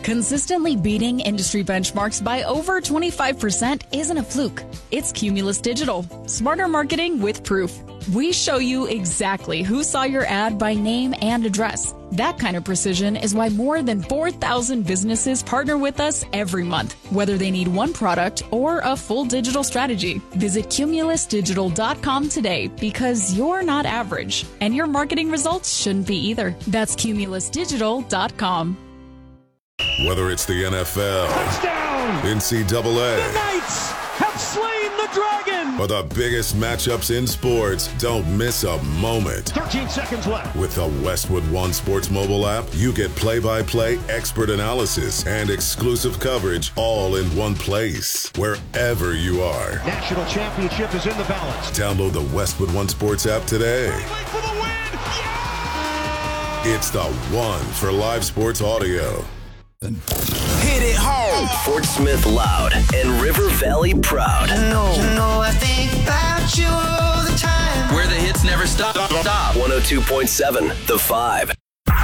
Consistently beating industry benchmarks by over 25% isn't a fluke. It's Cumulus Digital. Smarter marketing with proof. We show you exactly who saw your ad by name and address. That kind of precision is why more than 4,000 businesses partner with us every month, whether they need one product or a full digital strategy. Visit cumulusdigital.com today because you're not average, and your marketing results shouldn't be either. That's cumulusdigital.com. Whether it's the NFL, touchdown, NCAA, the Knights have slain the dragon, or the biggest matchups in sports, don't miss a moment. 13 seconds left. With the Westwood One Sports mobile app, you get play-by-play expert analysis and exclusive coverage all in one place, wherever you are. National championship is in the balance. Download the Westwood One Sports app today. For the win. Yeah! It's the one for live sports audio. Hit it home. Fort Smith loud and River Valley proud. You know I think about you all the time. Where the hits never stop. 102.7 The Five.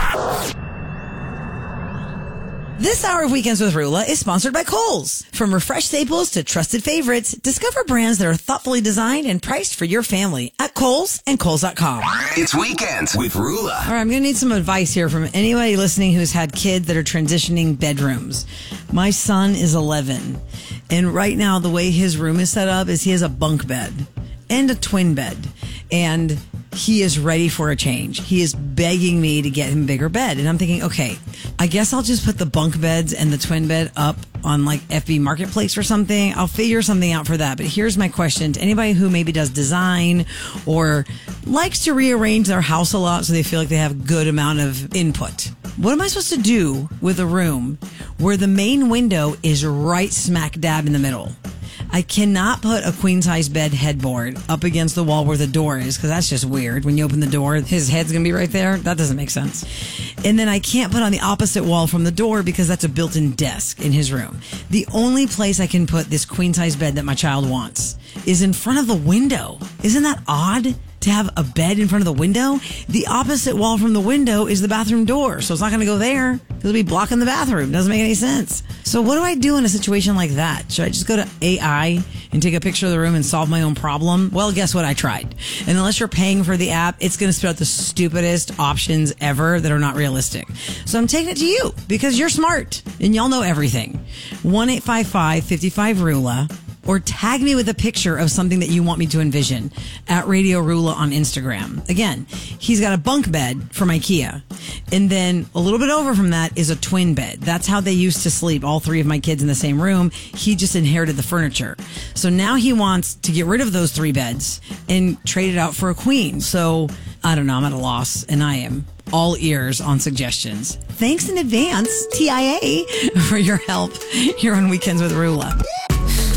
This hour of Weekends with Rula is sponsored by Kohl's. From refreshed staples to trusted favorites, discover brands that are thoughtfully designed and priced for your family at Kohl's and Kohl's.com. It's Weekends with Rula. All right, I'm going to need some advice here from anybody listening who's had kids that are transitioning bedrooms. My son is 11, and right now the way his room is set up is he has a bunk bed and a twin bed, and he is ready for a change. He is begging me to get him a bigger bed. And I'm thinking, okay, I guess I'll just put the bunk beds and the twin bed up on like FB Marketplace or something. I'll figure something out for that. But here's my question to anybody who maybe does design or likes to rearrange their house a lot so they feel like they have a good amount of input. What am I supposed to do with a room where the main window is right smack dab in the middle? I cannot put a queen-size bed headboard up against the wall where the door is, because that's just weird. When you open the door, his head's going to be right there. That doesn't make sense. And then I can't put on the opposite wall from the door because that's a built-in desk in his room. The only place I can put this queen-size bed that my child wants is in front of the window. Isn't that odd? To have a bed in front of the window? The opposite wall from the window is the bathroom door, so it's not going to go there because it'll be blocking the bathroom. Doesn't make any sense. So what do I do in a situation like that? Should I just go to AI and take a picture of the room and solve my own problem? Well, guess what? I tried. And unless you're paying for the app, it's going to spit out the stupidest options ever that are not realistic. So I'm taking it to you because you're smart and y'all know everything. 1-855-55-RULA. Or tag me with a picture of something that you want me to envision at Radio Rula on Instagram. Again, he's got a bunk bed from IKEA. And then a little bit over from that is a twin bed. That's how they used to sleep, all three of my kids in the same room. He just inherited the furniture. So now he wants to get rid of those three beds and trade it out for a queen. So I don't know, I'm at a loss, and I am all ears on suggestions. Thanks in advance, TIA, for your help here on Weekends with Rula.